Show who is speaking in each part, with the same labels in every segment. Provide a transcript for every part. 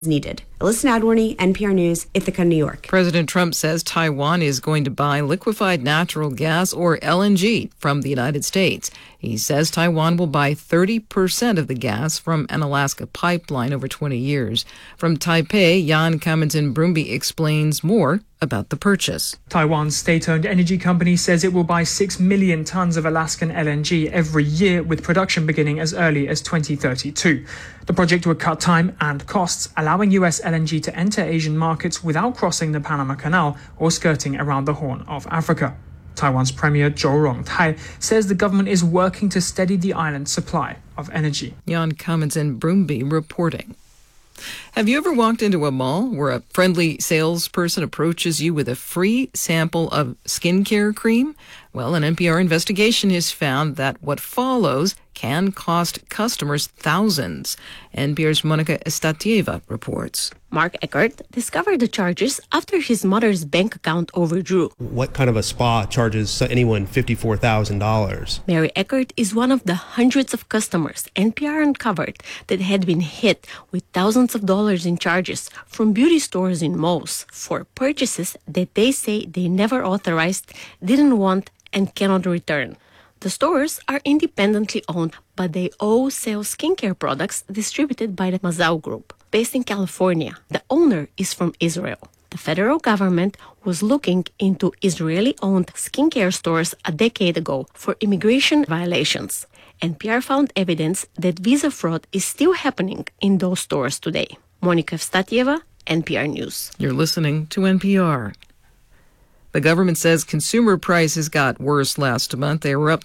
Speaker 1: needed. Alyssa Nadworny, NPR News, Ithaca, New York.
Speaker 2: President Trump says Taiwan is going to buy liquefied natural gas, or LNG, from the United States. He says Taiwan will buy 30% of the gas from an Alaska pipeline over 20 years. From Taipei, Jan Kaminton-Brumby explains more about the purchase.
Speaker 3: Taiwan's state-owned energy company says it will buy 6 million tons of Alaskan LNG every year, with production beginning as early as 2032. The project would cut time and costs, allowing U.S. LNG to enter Asian markets without crossing the Panama Canal or skirting around the Horn of Africa. Taiwan's Premier Zhou Rongtai says the government is working to steady the island's supply of energy.
Speaker 2: Jan Kaminton-Brumby reporting. Have you ever walked into a mall where a friendly salesperson approaches you with a free sample of skincare cream? Well, an NPR investigation has found that what follows can cost customers thousands. NPR's Monica Estatieva reports.
Speaker 4: Mark Eckert discovered the charges after his mother's bank account overdrew.
Speaker 5: What kind of a spa charges anyone $54,000?
Speaker 4: Mary Eckert is one of the hundreds of customers NPR uncovered that had been hit with thousands of dollars in charges from beauty stores in malls for purchases that they say they never authorized, didn't want, and cannot return. The stores are independently owned, but they all sell skincare products distributed by the Mazal Group. Based in California, the owner is from Israel. The federal government was looking into Israeli-owned skincare stores a decade ago for immigration violations. NPR found evidence that visa fraud is still happening in those stores today. Monica Evstatieva, NPR News.
Speaker 2: You're listening to NPR. The government says consumer prices got worse last month. They were up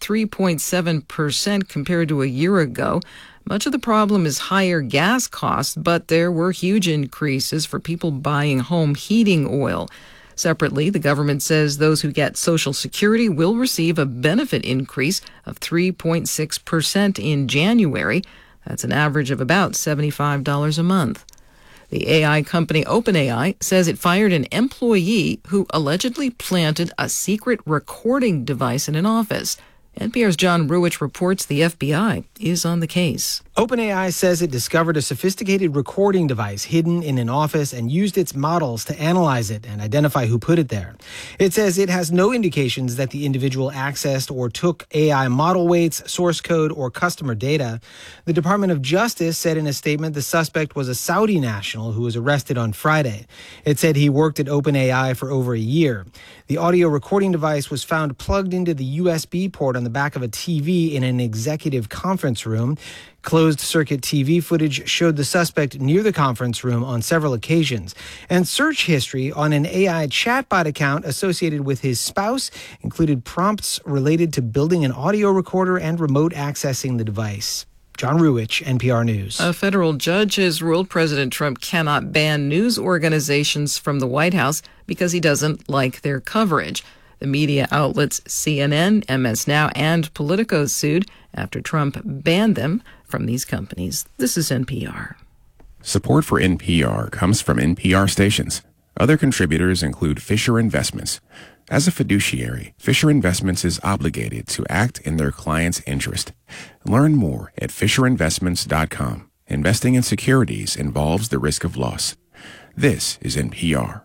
Speaker 2: 3.7% compared to a year ago. Much of the problem is higher gas costs, but there were huge increases for people buying home heating oil. Separately, the government says those who get Social Security will receive a benefit increase of 3.6% in January. That's an average of about $75 a month. The AI company OpenAI says it fired an employee who allegedly planted a secret recording device in an office. NPR's John Ruwitch reports the FBI is on the case.
Speaker 6: OpenAI says it discovered a sophisticated recording device hidden in an office and used its models to analyze it and identify who put it there. It says it has no indications that the individual accessed or took AI model weights, source code, or customer data. The Department of Justice said in a statement the suspect was a Saudi national who was arrested on Friday. It said he worked at OpenAI for over a year. The audio recording device was found plugged into the USB port on the back of a TV in an executive conference room. Closed-circuit TV footage showed the suspect near the conference room on several occasions. And search history on an AI chatbot account associated with his spouse included prompts related to building an audio recorder and remote accessing the device. John Ruwitch, NPR News.
Speaker 2: A federal judge has ruled President Trump cannot ban news organizations from the White House because he doesn't like their coverage. The media outlets CNN, MS Now, and Politico sued after Trump banned them from these companies. This is NPR.
Speaker 7: Support for NPR comes from NPR stations. Other contributors include Fisher Investments. As a fiduciary, Fisher Investments is obligated to act in their client's interest. Learn more at FisherInvestments.com. Investing in securities involves the risk of loss. This is NPR.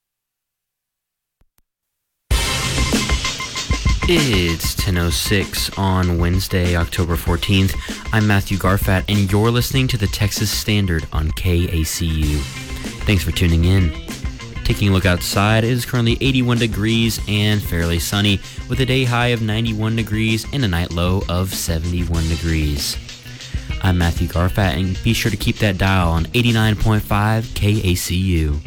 Speaker 8: It's 10:06 on Wednesday, October 14th. I'm Matthew Garfat, and you're listening to the Texas Standard on KACU. Thanks for tuning in. Taking a look outside, it is currently 81 degrees and fairly sunny, with a day high of 91 degrees and a night low of 71 degrees. I'm Matthew Garfat, and be sure to keep that dial on 89.5 KACU.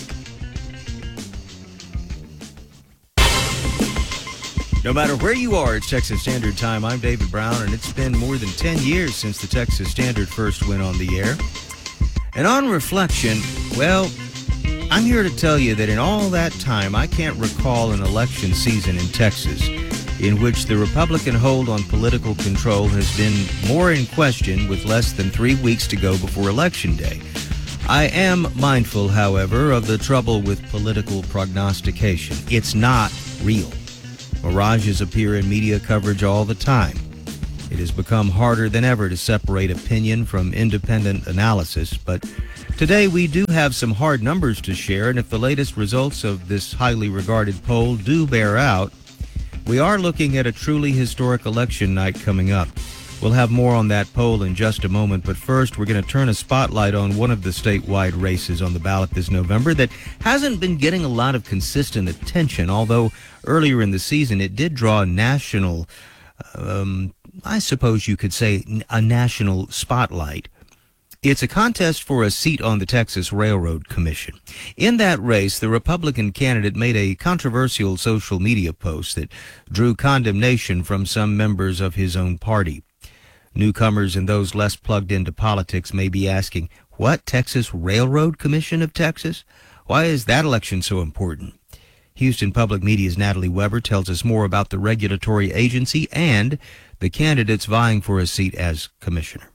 Speaker 9: No matter where you are, it's Texas Standard Time. I'm David Brown, and it's been more than 10 years since the Texas Standard first went on the air. And on reflection, well, I'm here to tell you that in all that time, I can't recall an election season in Texas in which the Republican hold on political control has been more in question with less than 3 weeks to go before Election Day. I am mindful, however, of the trouble with political prognostication. It's not real. Mirages appear in media coverage all the time. It has become harder than ever to separate opinion from independent analysis, but Today, we do have some hard numbers to share, and if the latest results of this highly regarded poll do bear out, we are looking at a truly historic election night coming up. We'll have more on that poll in just a moment, but first we're going to turn a spotlight on one of the statewide races on the ballot this November that hasn't been getting a lot of consistent attention, although earlier in the season it did draw a national, I suppose you could say, a national spotlight. It's a contest for a seat on the Texas Railroad Commission. In that race, the Republican candidate made a controversial social media post that drew condemnation from some members of his own party. Newcomers and those less plugged into politics may be asking, what, Texas Railroad Commission of Texas? Why is that election so important? Houston Public Media's Natalie Weber tells us more about the regulatory agency and the candidates vying for a seat as commissioner.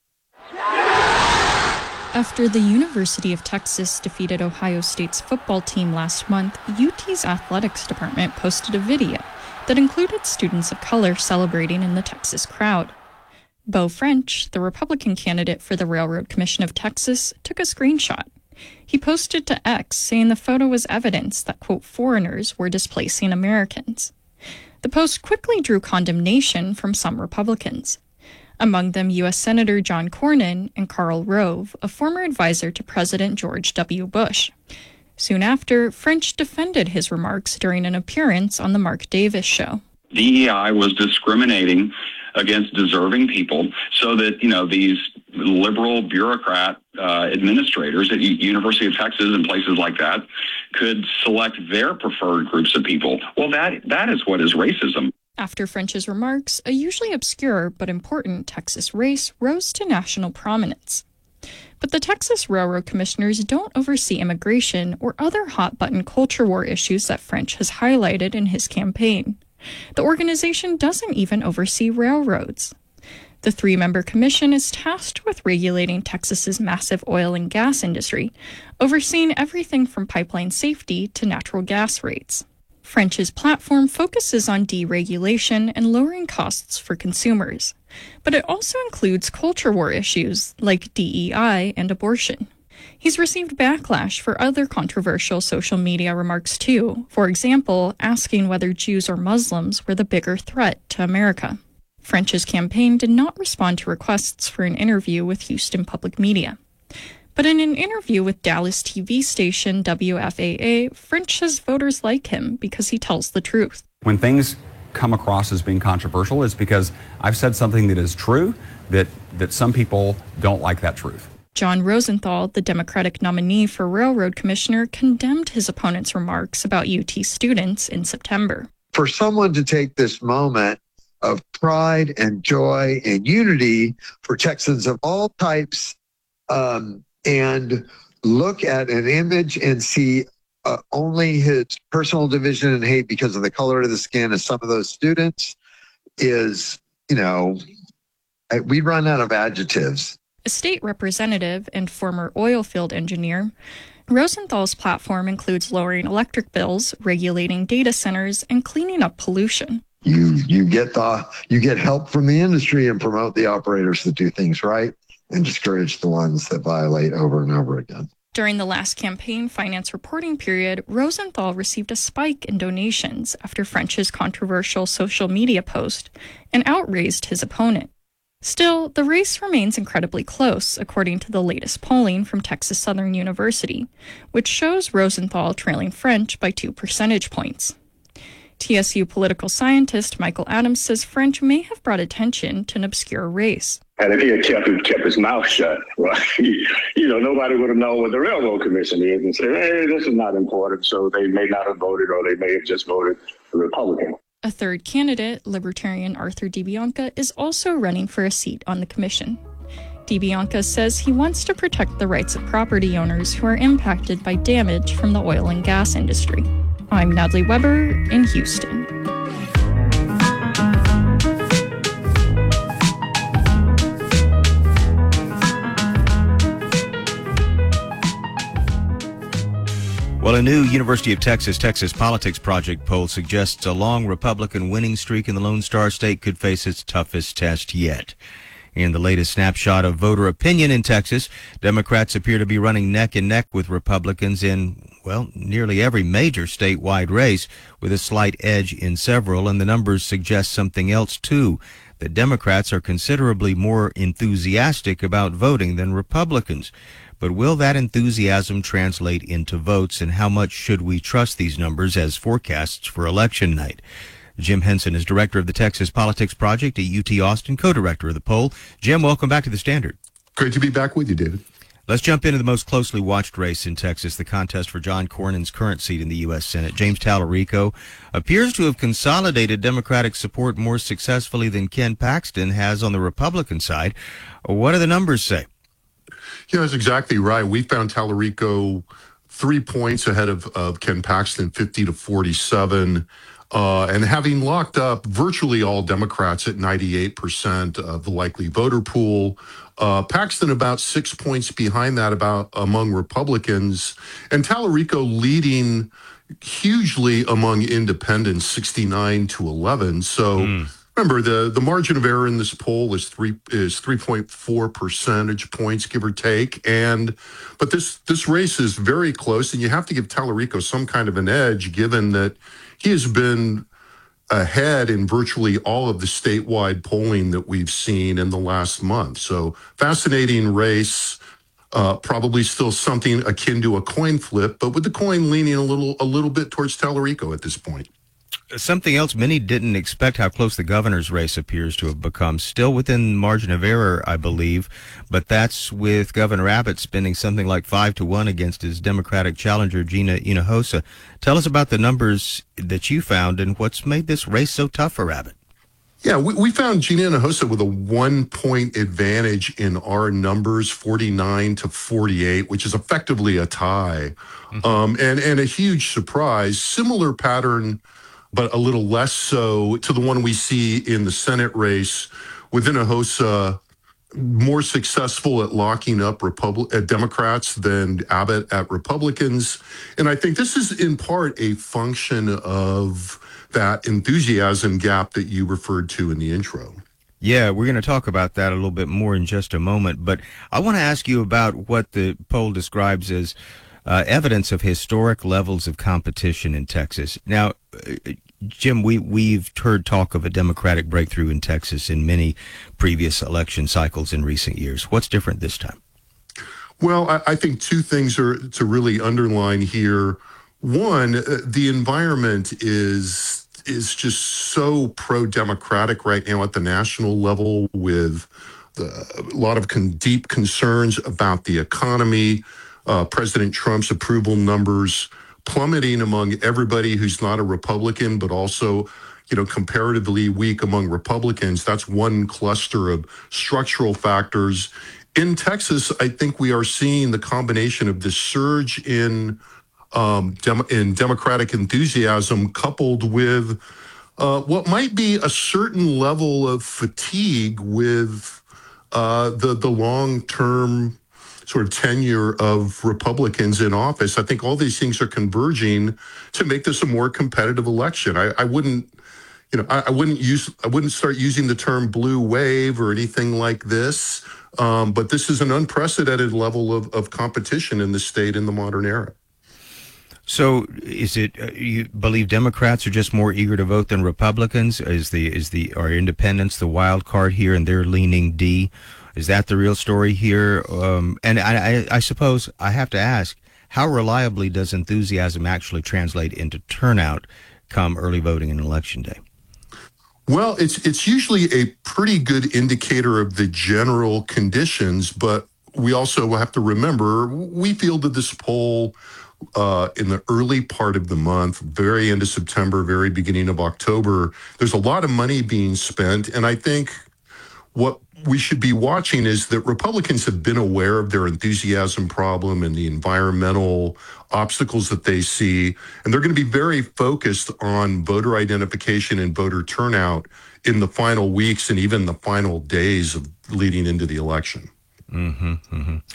Speaker 10: After the University of Texas defeated Ohio State's football team last month, UT's athletics department posted a video that included students of color celebrating in the Texas crowd. Beau French, the Republican candidate for the Railroad Commission of Texas, took a screenshot. He posted to X saying the photo was evidence that, quote, foreigners were displacing Americans. The post quickly drew condemnation from some Republicans. Among them U.S. Senator John Cornyn and Karl Rove, a former advisor to President George W. Bush. Soon after, French defended his remarks during an appearance on The Mark Davis Show.
Speaker 11: DEI was discriminating against deserving people so that, these liberal bureaucrat administrators at University of Texas and places like that could select their preferred groups of people. Well, that is what is racism.
Speaker 10: After French's remarks, a usually obscure but important Texas race rose to national prominence. But the Texas Railroad Commissioners don't oversee immigration or other hot-button culture war issues that French has highlighted in his campaign. The organization doesn't even oversee railroads. The three-member commission is tasked with regulating Texas's massive oil and gas industry, overseeing everything from pipeline safety to natural gas rates. French's platform focuses on deregulation and lowering costs for consumers, but it also includes culture war issues like DEI and abortion. He's received backlash for other controversial social media remarks too, for example, asking whether Jews or Muslims were the bigger threat to America. French's campaign did not respond to requests for an interview with Houston Public Media. But in an interview with Dallas TV station WFAA, French says voters like him because he tells the truth.
Speaker 12: When things come across as being controversial, it's because I've said something that is true, that some people don't like that truth.
Speaker 10: John Rosenthal, the Democratic nominee for Railroad Commissioner, condemned his opponent's remarks about UT students in September.
Speaker 13: For someone to take this moment of pride and joy and unity for Texans of all types, and look at an image and see only his personal division and hate because of the color of the skin of some of those students is, we run out of adjectives.
Speaker 10: A state representative and former oil field engineer, Rosenthal's platform includes lowering electric bills, regulating data centers, and cleaning up pollution.
Speaker 13: You get help from the industry and promote the operators that do things right, and discourage the ones that violate over and over again.
Speaker 10: During the last campaign finance reporting period, Rosenthal received a spike in donations after French's controversial social media post and outraised his opponent. Still, the race remains incredibly close, according to the latest polling from Texas Southern University, which shows Rosenthal trailing French by 2 percentage points. TSU political scientist Michael Adams says French may have brought attention to an obscure race.
Speaker 14: And if he had kept his mouth shut, right, nobody would have known what the Railroad Commission is and said, hey, this is not important, so they may not have voted or they may have just voted Republican.
Speaker 10: A third candidate, Libertarian Arthur DiBianca, is also running for a seat on the commission. DiBianca says he wants to protect the rights of property owners who are impacted by damage from the oil and gas industry. I'm Natalie Weber in Houston.
Speaker 9: Well, a new University of Texas Politics Project poll suggests a long Republican winning streak in the Lone Star State could face its toughest test yet. In the latest snapshot of voter opinion in Texas, Democrats appear to be running neck and neck with Republicans in, well, nearly every major statewide race, with a slight edge in several, and the numbers suggest something else, too, that Democrats are considerably more enthusiastic about voting than Republicans. But will that enthusiasm translate into votes, and how much should we trust these numbers as forecasts for election night? Jim Henson is director of the Texas Politics Project at UT Austin, co-director of the poll. Jim, welcome back to the Standard.
Speaker 15: Great to be back with you, David.
Speaker 9: Let's jump into the most closely watched race in Texas, the contest for John Cornyn's current seat in the U.S. Senate. James Tallarico appears to have consolidated Democratic support more successfully than Ken Paxton has on the Republican side. What do the numbers say?
Speaker 15: Yeah, that's exactly right. We found Tallarico 3 points ahead of Ken Paxton, 50-47. And having locked up virtually all Democrats at 98% of the likely voter pool, Paxton about 6 points behind that among Republicans, and Tallarico leading hugely among independents, 69-11. So remember, the margin of error in this poll is 3.4 percentage points, give or take. But this race is very close, and you have to give Tallarico some kind of an edge, given that he has been ahead in virtually all of the statewide polling that we've seen in the last month. So fascinating race, probably still something akin to a coin flip, but with the coin leaning a little bit towards Tallarico at this point.
Speaker 9: Something else, many didn't expect how close the governor's race appears to have become. Still within margin of error, I believe, but that's with Governor Abbott spending something like 5-1 against his Democratic challenger, Gina Hinojosa. Tell us about the numbers that you found and what's made this race so tough for Abbott.
Speaker 15: Yeah, we found Gina Hinojosa with a 1 point advantage in our numbers, 49-48, which is effectively a tie, and a huge surprise. Similar pattern, but a little less so to the one we see in the Senate race, with Hinojosa more successful at locking up Democrats than Abbott at Republicans. And I think this is in part a function of that enthusiasm gap that you referred to in the intro.
Speaker 9: Yeah, we're going to talk about that a little bit more in just a moment, but I want to ask you about what the poll describes as evidence of historic levels of competition in Texas. Now, Jim, we've heard talk of a Democratic breakthrough in Texas in many previous election cycles in recent years. What's different this time?
Speaker 15: Well, I think two things are to really underline here. One, the environment is just so pro-democratic right now at the national level, with a lot of deep concerns about the economy. President Trump's approval numbers plummeting among everybody who's not a Republican, but also, comparatively weak among Republicans. That's one cluster of structural factors. In Texas, I think we are seeing the combination of this surge in Democratic enthusiasm coupled with what might be a certain level of fatigue with the long-term sort of tenure of Republicans in office. I think all these things are converging to make this a more competitive election. I wouldn't start using the term blue wave or anything like this, but this is an unprecedented level of competition in the state in the modern era.
Speaker 9: So is it you believe Democrats are just more eager to vote than Republicans? Are independents the wild card here and they're leaning D? Is that the real story here? And I suppose I have to ask, how reliably does enthusiasm actually translate into turnout come early voting and Election Day?
Speaker 15: Well, it's usually a pretty good indicator of the general conditions, but we also have to remember, we fielded this poll in the early part of the month, very end of September, very beginning of October. There's a lot of money being spent, and I think what we should be watching is that Republicans have been aware of their enthusiasm problem and the environmental obstacles that they see, and they're going to be very focused on voter identification and voter turnout in the final weeks and even the final days of leading into the election.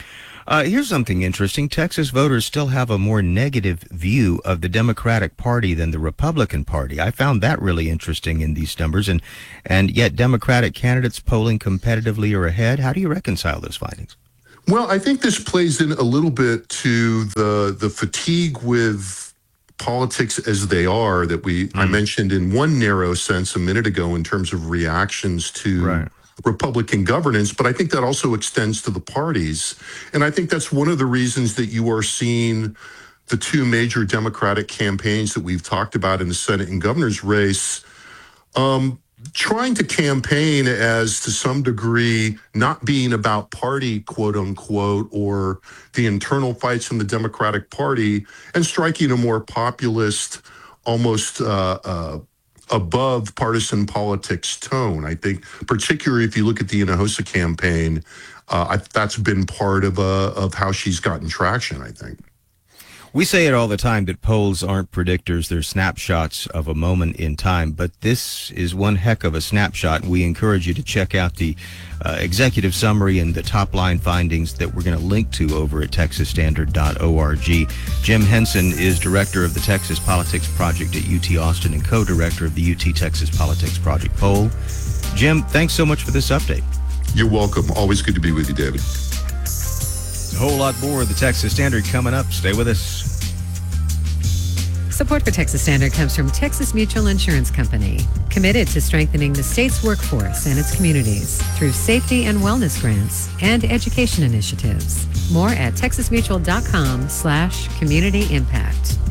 Speaker 9: Here's something interesting. Texas voters still have a more negative view of the Democratic Party than the Republican Party. I found that really interesting in these numbers, and yet Democratic candidates polling competitively are ahead. How do you reconcile those findings?
Speaker 15: Well, I think this plays in a little bit to the fatigue with politics as they are that I mentioned in one narrow sense a minute ago in terms of reactions to Republican governance, but I think that also extends to the parties. And I think that's one of the reasons that you are seeing the two major Democratic campaigns that we've talked about in the Senate and governor's race trying to campaign as, to some degree, not being about party, quote unquote, or the internal fights in the Democratic Party, and striking a more populist, almost above partisan politics tone. I think, particularly if you look at the Hinojosa campaign, that's been part of how she's gotten traction, I think.
Speaker 9: We say it all the time that polls aren't predictors, they're snapshots of a moment in time, but this is one heck of a snapshot. We encourage you to check out the executive summary and the top-line findings that we're going to link to over at texasstandard.org. Jim Henson is director of the Texas Politics Project at UT Austin and co-director of the UT Texas Politics Project poll. Jim, thanks so much for this update.
Speaker 15: You're welcome. Always good to be with you, David.
Speaker 9: A whole lot more of the Texas Standard coming up. Stay with us.
Speaker 16: Support for Texas Standard comes from Texas Mutual Insurance Company, committed to strengthening the state's workforce and its communities through safety and wellness grants and education initiatives. More at texasmutual.com/community impact.